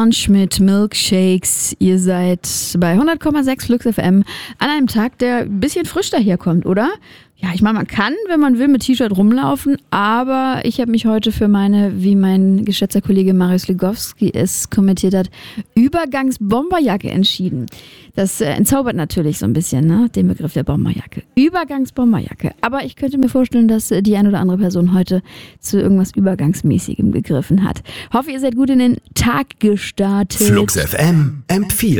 Mit Milkshakes. Ihr seid bei 100,6 Flux FM an einem Tag, der ein bisschen frisch daherkommt, oder? Ja, ich meine, man kann, wenn man will, mit T-Shirt rumlaufen, aber ich habe mich heute für meine, wie mein geschätzter Kollege Marius Legowski es kommentiert hat, Übergangsbomberjacke entschieden. Das entzaubert natürlich so ein bisschen, ne, den Begriff der Bomberjacke. Übergangsbomberjacke. Aber ich könnte mir vorstellen, dass die ein oder andere Person heute zu irgendwas Übergangsmäßigem gegriffen hat. Hoffe, ihr seid gut in den Tag gestartet. Flux FM empfiehlt.